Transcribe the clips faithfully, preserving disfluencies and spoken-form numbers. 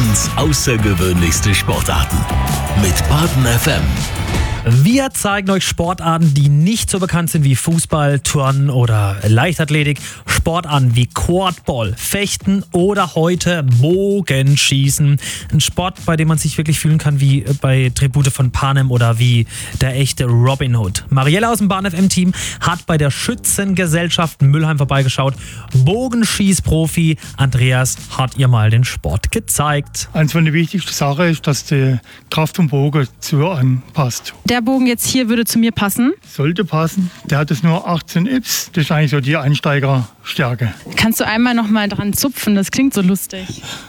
Deutschlands außergewöhnlichste Sportarten mit Baden F M. Wir zeigen euch Sportarten, die nicht so bekannt sind wie Fußball, Turnen oder Leichtathletik. Sportarten wie Quadball, Fechten oder heute Bogenschießen. Ein Sport, bei dem man sich wirklich fühlen kann wie bei Tribute von Panem oder wie der echte Robin Hood. Mariella aus dem Baden F M-Team hat bei der Schützengesellschaft Mülheim vorbeigeschaut. Bogenschießprofi Andreas hat ihr mal den Sport gezeigt. Eins von den wichtigsten Sachen ist, dass die Kraft vom Bogen zu einem passt. Der Bogen jetzt hier würde zu mir passen. Sollte passen. Der hat jetzt nur achtzehn Ips. Das ist eigentlich so die Einsteigerstärke. Kannst du einmal noch mal dran zupfen? Das klingt so lustig.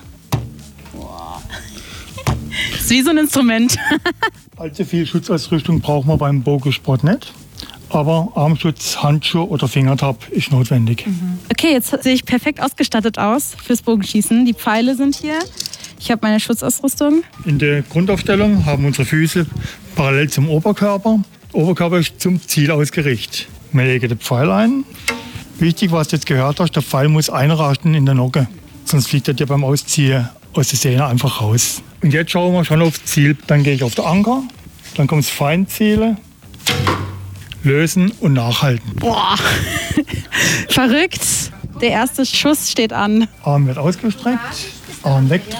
Das ist wie so ein Instrument. Allzu viel Schutzausrüstung braucht man beim Bogensport nicht. Aber Armschutz, Handschuhe oder Fingertab ist notwendig. Mhm. Okay, jetzt sehe ich perfekt ausgestattet aus fürs Bogenschießen. Die Pfeile sind hier. Ich habe meine Schutzausrüstung. In der Grundaufstellung haben unsere Füße parallel zum Oberkörper. Der Oberkörper ist zum Ziel ausgerichtet. Wir legen den Pfeil ein. Wichtig, was du jetzt gehört hast, der Pfeil muss einrasten in der Nocke. Sonst fliegt er dir beim Ausziehen aus der Sehne einfach raus. Und jetzt schauen wir schon aufs Ziel. Dann gehe ich auf den Anker. Dann kommt das Feinzielen, lösen und nachhalten. Boah, verrückt. Der erste Schuss steht an. Arm wird ausgestreckt, Arm weg.